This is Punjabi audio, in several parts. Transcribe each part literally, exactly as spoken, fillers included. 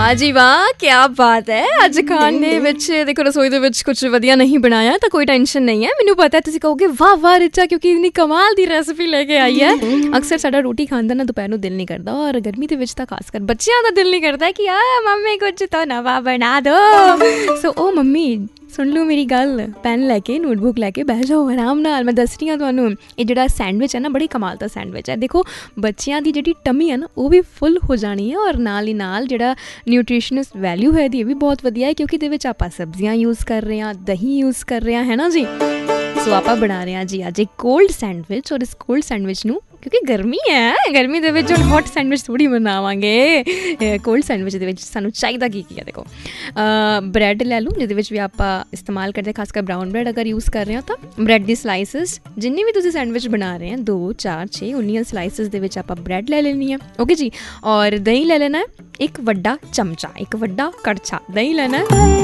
ਵਾਹ ਜੀ ਵਾਹ, ਕਿਆ ਬਾਤ ਹੈ। ਅੱਜ ਖਾਣ ਦੇ ਵਿੱਚ ਦੇਖੋ ਰਸੋਈ ਦੇ ਵਿੱਚ ਕੁਝ ਵਧੀਆ ਨਹੀਂ ਬਣਾਇਆ ਤਾਂ ਕੋਈ ਟੈਨਸ਼ਨ ਨਹੀਂ ਹੈ। ਮੈਨੂੰ ਪਤਾ ਤੁਸੀਂ ਕਹੋਗੇ ਵਾਹ ਵਾਹ ਰਿਚਾ, ਕਿਉਂਕਿ ਇੰਨੀ ਕਮਾਲ ਦੀ ਰੈਸਿਪੀ ਲੈ ਕੇ ਆਈ ਹੈ। ਅਕਸਰ ਸਾਡਾ ਰੋਟੀ ਖਾਣ ਦਾ ਨਾ ਦੁਪਹਿਰ ਨੂੰ ਦਿਲ ਨਹੀਂ ਕਰਦਾ, ਔਰ ਗਰਮੀ ਦੇ ਵਿੱਚ ਤਾਂ ਖਾਸ ਕਰ ਬੱਚਿਆਂ ਦਾ ਦਿਲ ਨਹੀਂ ਕਰਦਾ ਕਿ ਆ ਮੰਮੀ ਕੁਝ ਤਾਂ ਨਵਾਂ ਬਣਾ ਦੋ। ਸੋ ਉਹ ਮੰਮੀ ਸੁਣ ਲਓ ਮੇਰੀ ਗੱਲ, ਪੈਨ ਲੈ ਕੇ ਨੋਟਬੁੱਕ ਲੈ ਕੇ ਬਹਿ ਜਾਓ ਆਰਾਮ ਨਾਲ। ਮੈਂ ਦੱਸ ਰਹੀ ਹਾਂ ਤੁਹਾਨੂੰ, ਇਹ ਜਿਹੜਾ ਸੈਂਡਵਿਚ ਹੈ ਨਾ ਬੜੀ ਕਮਾਲ ਦਾ ਸੈਂਡਵਿਚ ਹੈ। ਦੇਖੋ ਬੱਚਿਆਂ ਦੀ ਜਿਹੜੀ ਟਮੀ ਹੈ ਨਾ ਉਹ ਵੀ ਫੁੱਲ ਹੋ ਜਾਣੀ ਹੈ, ਔਰ ਨਾਲ ਹੀ ਨਾਲ ਜਿਹੜਾ ਨਿਊਟ੍ਰੀਸ਼ਨਸ ਵੈਲਿਊ ਹੈ ਇਹਦੀ ਇਹ ਵੀ ਬਹੁਤ ਵਧੀਆ ਹੈ, ਕਿਉਂਕਿ ਇਹਦੇ ਵਿੱਚ ਆਪਾਂ ਸਬਜ਼ੀਆਂ ਯੂਜ਼ ਕਰ ਰਹੇ ਹਾਂ, ਦਹੀਂ ਯੂਜ਼ ਕਰ ਰਹੇ ਹਾਂ, ਹੈ ਨਾ ਜੀ। ਸੋ ਆਪਾਂ ਬਣਾ ਰਹੇ ਹਾਂ ਜੀ ਅੱਜ ਇੱਕ ਕੋਲਡ ਸੈਂਡਵਿਚ, ਔਰ ਇਸ ਕੋਲਡ ਸੈਂਡਵਿਚ ਨੂੰ ਕਿਉਂਕਿ ਗਰਮੀ ਹੈ, ਗਰਮੀ ਦੇ ਵਿੱਚ ਹੁਣ ਹੌਟ ਸੈਂਡਵਿਚ ਥੋੜ੍ਹੀ ਬਣਾਵਾਂਗੇ। ਕੋਲਡ ਸੈਂਡਵਿਚ ਦੇ ਵਿੱਚ ਸਾਨੂੰ ਚਾਹੀਦਾ ਕੀ ਕੀ ਹੈ, ਦੇਖੋ ਬਰੈਡ ਲੈ ਲਓ ਜਿਹਦੇ ਵਿੱਚ ਵੀ ਆਪਾਂ ਇਸਤੇਮਾਲ ਕਰਦੇ ਖਾਸ ਕਰ ਬਰਾਊਨ ਬਰੈਡ ਅਗਰ ਯੂਜ਼ ਕਰ ਰਹੇ ਹੋ ਤਾਂ ਬਰੈਡ ਦੀ ਸਲਾਈਸਿਸ ਜਿੰਨੀ ਵੀ ਤੁਸੀਂ ਸੈਂਡਵਿਚ ਬਣਾ ਰਹੇ ਆ ਦੋ ਚਾਰ ਛੇ ਉਨੀਆਂ ਸਲਾਈਸਿਸ ਦੇ ਵਿੱਚ ਆਪਾਂ ਬਰੈਡ ਲੈ ਲੈਣੀ ਹੈ, ਓਕੇ ਜੀ। ਔਰ ਦਹੀਂ ਲੈ ਲੈਣਾ ਇੱਕ ਵੱਡਾ ਚਮਚਾ, ਇੱਕ ਵੱਡਾ ਕੜਛਾ ਦਹੀਂ ਲੈਣਾ।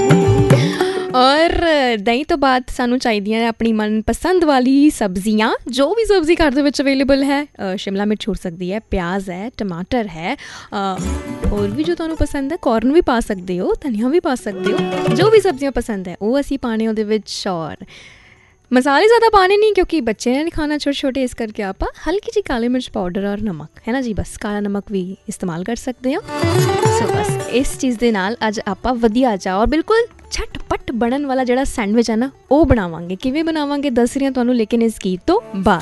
ਔਰ ਦਹੀਂ ਤੋਂ ਬਾਅਦ ਸਾਨੂੰ ਚਾਹੀਦੀਆਂ ਨੇ ਆਪਣੀ ਮਨਪਸੰਦ ਵਾਲੀ ਸਬਜ਼ੀਆਂ, ਜੋ ਵੀ ਸਬਜ਼ੀ ਘਰ ਦੇ ਵਿੱਚ ਅਵੇਲੇਬਲ ਹੈ। ਸ਼ਿਮਲਾ ਮਿਰਚ ਹੋ ਸਕਦੀ ਹੈ, ਪਿਆਜ਼ ਹੈ, ਟਮਾਟਰ ਹੈ, ਹੋਰ ਵੀ ਜੋ ਤੁਹਾਨੂੰ ਪਸੰਦ ਹੈ। ਕੋਰਨ ਵੀ ਪਾ ਸਕਦੇ ਹੋ, ਧਨੀਆ ਵੀ ਪਾ ਸਕਦੇ ਹੋ, ਜੋ ਵੀ ਸਬਜ਼ੀਆਂ ਪਸੰਦ ਹੈ ਉਹ ਅਸੀਂ ਪਾਣੇ ਉਹਦੇ ਵਿੱਚ। ਔਰ ਮਸਾਲੇ ਜ਼ਿਆਦਾ ਪਾਣੇ ਨਹੀਂ ਕਿਉਂਕਿ ਬੱਚੇ ਨੇ ਨਹੀਂ ਖਾਣਾ ਛੋਟੇ ਛੋਟੇ, ਇਸ ਕਰਕੇ ਆਪਾਂ ਹਲਕੀ ਜਿਹੀ ਕਾਲੀ ਮਿਰਚ ਪਾਊਡਰ ਔਰ ਨਮਕ, ਹੈ ਨਾ ਜੀ, ਬਸ ਕਾਲਾ ਨਮਕ ਵੀ ਇਸਤੇਮਾਲ ਕਰ ਸਕਦੇ ਹਾਂ। ਸੋ ਬਸ ਇਸ ਚੀਜ਼ ਦੇ ਨਾਲ ਅੱਜ ਆਪਾਂ ਵਧੀਆ ਜਾ ਔਰ ਬਿਲਕੁਲ ਝਟਪਟ ਬਣਨ ਵਾਲਾ ਜਿਹੜਾ ਸੈਂਡਵਿਚ ਹੈ ਨਾ ਉਹ ਬਣਾਵਾਂਗੇ। ਕਿਵੇਂ ਬਣਾਵਾਂਗੇ ਦੱਸ ਰਹੀ ਹਾਂ ਤੁਹਾਨੂੰ, ਲੇਕਿਨ ਇਸ ਗੀਤ ਤੋਂ ਬਾਅਦ।